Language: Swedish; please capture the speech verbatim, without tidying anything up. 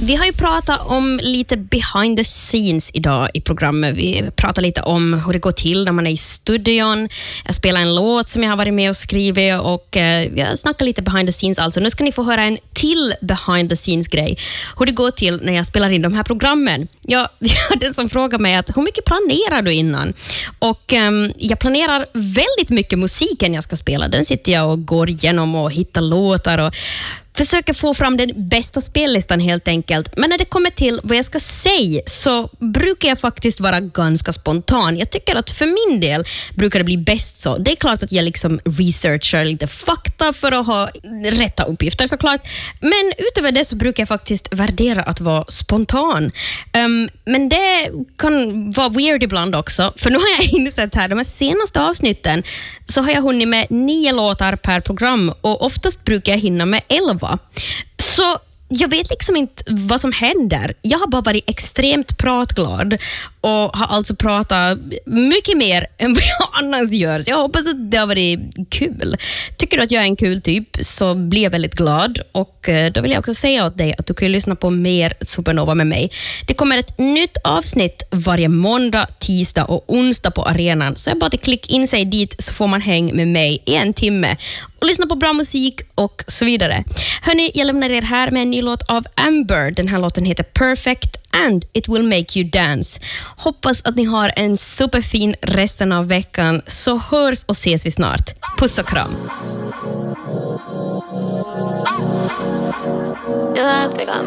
Vi har ju pratat om lite behind the scenes idag i programmet. Vi pratar lite om hur det går till när man är i studion. Jag spelar en låt som jag har varit med och skrivit och eh, jag snackar lite behind the scenes. Alltså. Nu ska ni få höra en till behind the scenes grej. Hur det går till när jag spelar in de här programmen. Jag, jag hade en som frågar mig att hur mycket planerar du innan? Och eh, jag planerar väldigt mycket musiken jag ska spela. Den sitter jag och går igenom och hittar låtar och försöker få fram den bästa spellistan helt enkelt. Men när det kommer till vad jag ska säga så brukar jag faktiskt vara ganska spontan. Jag tycker att för min del brukar det bli bäst så. Det är klart att jag liksom researchar lite fakta för att ha rätta uppgifter såklart. Men utöver det så brukar jag faktiskt värdera att vara spontan. Um, men det kan vara weird ibland också. För nu har jag insett här, de här senaste avsnitten så har jag hunnit med nio låtar per program och oftast brukar jag hinna med elva. Så jag vet liksom inte vad som händer. Jag har bara varit extremt pratglad och har alltså pratat mycket mer än vad jag annars gör. Så jag hoppas att det har varit kul. Tycker du att jag är en kul typ så blir jag väldigt glad. Och då vill jag också säga åt dig att du kan lyssna på mer Supernova med mig. Det kommer ett nytt avsnitt varje måndag, tisdag och onsdag på arenan. Så jag bara att klicka in sig dit så får man häng med mig i en timme. Och lyssna på bra musik och så vidare. Hörrni, jag lämnar er här med en ny låt av Amber. Den här låten heter Perfect and It Will Make You Dance. Hoppas att ni har en superfin resten av veckan. Så hörs och ses vi snart. Puss och kram.